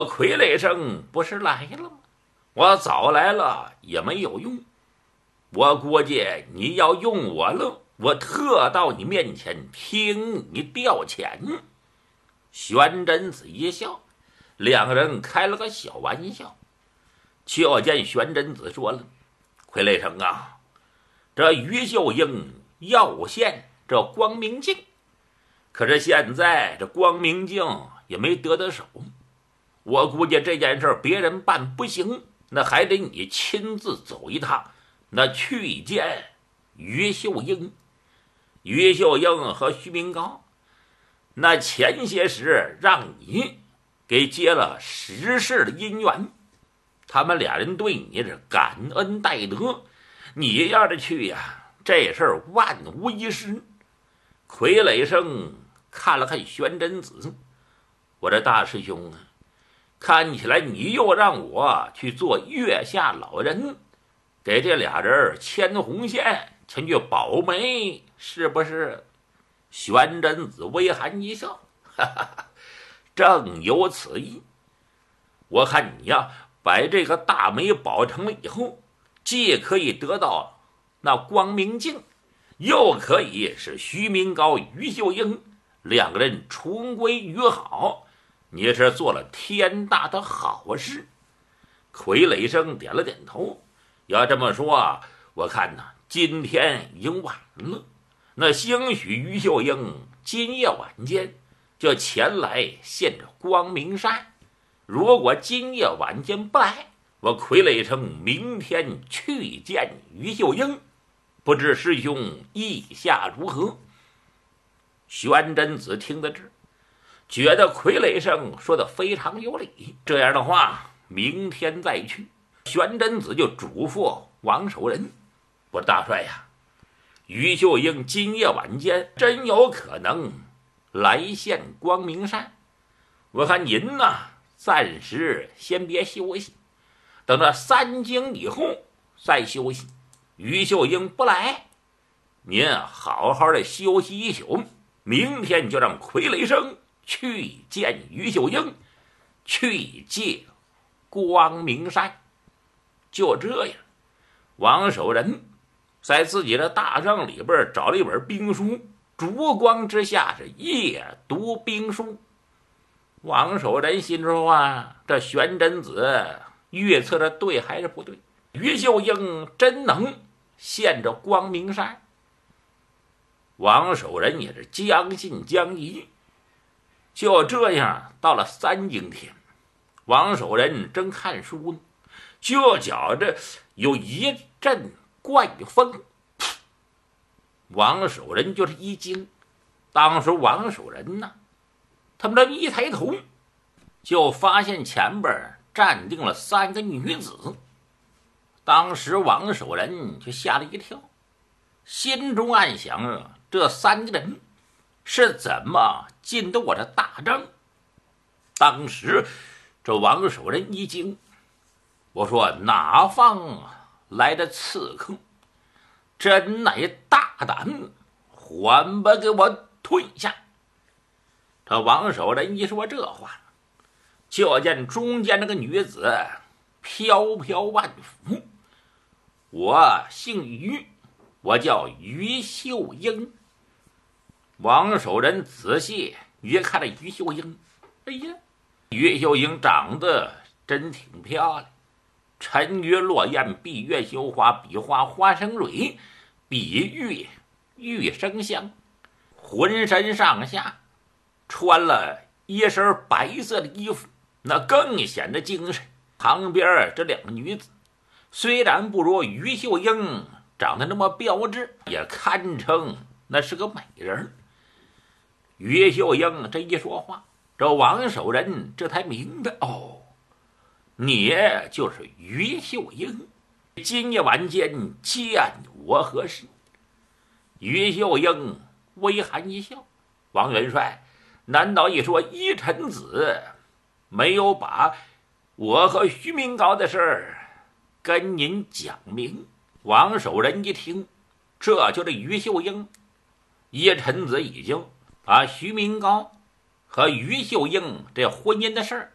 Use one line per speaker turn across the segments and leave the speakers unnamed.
傀儡生不是来了吗？我早来了也没有用，我估计你要用我了，我特到你面前听你调遣。玄真子一笑，两个人开了个小玩笑。就见玄真子说了：“傀儡生啊，这于秀英要献这光明镜，可是现在这光明镜也没得到手。我估计这件事别人办不行，那还得你亲自走一趟，那去见于秀英。于秀英和徐明高，那前些时让你给结了10世的姻缘，他们俩人对你是感恩戴德，你要是去呀，这事儿万无一失。”傀儡生看了看玄真子：“我这大师兄啊，看起来你又让我去做月下老人，给这俩人牵红线，前去保媒，是不是？”玄真子微含一笑：“哈哈，正有此意。我看你呀，把这个大媒保成了以后，既可以得到那光明镜，又可以使徐明高、于秀英两个人重归于好，你是做了天大的好事。”傀儡生点了点头：“要这么说，我看呢，今天已经晚了。那兴许于秀英今夜晚间就前来献着光明山。如果今夜晚间不来，我傀儡生明天去见于秀英，不知师兄意下如何？”玄真子听得知，觉得傀儡生说的非常有理。这样的话，明天再去。玄真子就嘱咐王守仁：“我大帅呀，于秀英今夜晚间真有可能来献光明山，我看您呢，暂时先别休息，等到3更以后再休息。于秀英不来，您好好的休息一宿，明天就让傀儡生去见于秀英，去借光明山。”就这样，王守仁在自己的大帐里边找了一本兵书，烛光之下是夜读兵书。王守仁心说啊，这玄真子预测的对还是不对？于秀英真能献着光明山？王守仁也是将信将疑。就这样，到了3更天，王守仁正看书呢，就觉着有一阵怪风，王守仁就是一惊。当时王守仁呢，他们这一抬头，就发现前边站定了3个女子。当时王守仁就吓了一跳，心中暗想：这3个人是怎么进的我的大帐？当时这王守仁一惊，我说：哪方来的刺客？真乃大胆，缓不给我退下！这王守仁一说这话，就见中间那个女子飘飘万福：我姓于，我叫于秀英。王守仁仔细一看这于秀英，哎呀，于秀英长得真挺漂亮，沉鱼落雁，闭月羞花，比花花生蕊，比玉玉生香。浑身上下穿了一身白色的衣服，那更显得精神。旁边这2个女子虽然不如于秀英长得那么标致，也堪称那是个美人。于秀英这一说话，这王守仁这才明白，哦，你就是于秀英，今夜晚间见我何事？于秀英微含一笑：王元帅，难道一说依臣子没有把我和徐明高的事儿跟您讲明？王守仁一听，这就是于秀英。依臣子已经把徐明高和于秀英这婚姻的事儿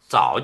早就